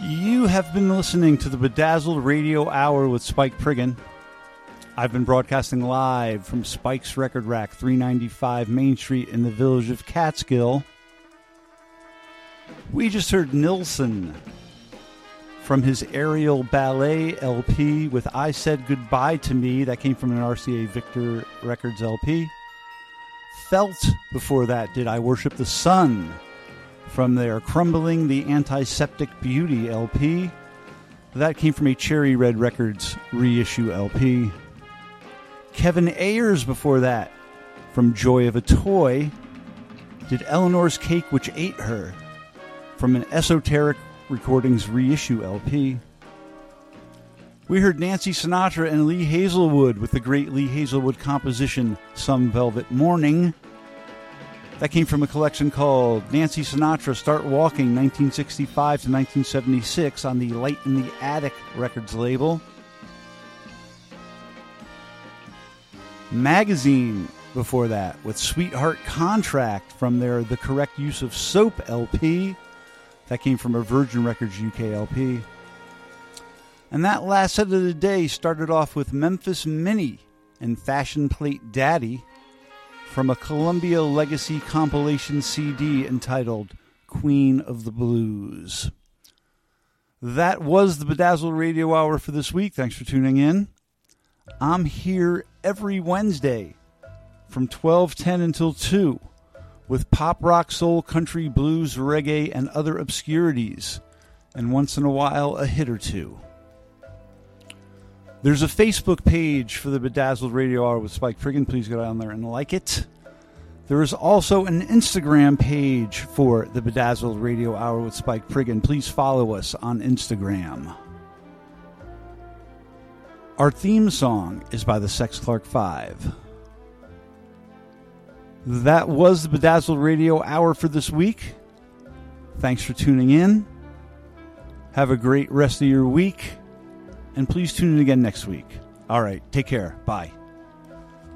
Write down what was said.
You have been listening to the Bedazzled Radio Hour with Spike Priggen. I've been broadcasting live from Spike's Record Rack, 395 Main Street in the village of Catskill. We just heard Nilsson from his Aerial Ballet LP with I Said Goodbye to Me. That came from an RCA Victor Records LP. Felt before that did I Worship the Sun from their Crumbling the Antiseptic Beauty LP. That came from a Cherry Red Records reissue LP. Kevin Ayers before that from Joy of a Toy did Eleanor's Cake Which Ate Her from an Esoteric Recordings reissue LP. We heard Nancy Sinatra and Lee Hazelwood with the great Lee Hazelwood composition Some Velvet Morning. That came from a collection called Nancy Sinatra Start Walking 1965 to 1976 on the Light in the Attic Records label. Magazine before that with Sweetheart Contract from their The Correct Use of Soap LP. That came from a Virgin Records UK LP. And that last set of the day started off with Memphis Minnie and Fashion Plate Daddy from a Columbia Legacy compilation CD entitled Queen of the Blues. That was the Bedazzled Radio Hour for this week. Thanks for tuning in. I'm here every Wednesday from 12:10 until 2 with pop, rock, soul, country, blues, reggae, and other obscurities, and once in a while a hit or two. There's a Facebook page for the Bedazzled Radio Hour with Spike Priggen. Please go down there and like it. There is also an Instagram page for the Bedazzled Radio Hour with Spike Priggen. Please follow us on Instagram. Our theme song is by the Sex Clark 5. That was the Bedazzled Radio Hour for this week. Thanks for tuning in. Have a great rest of your week. And please tune in again next week. All right, take care. Bye.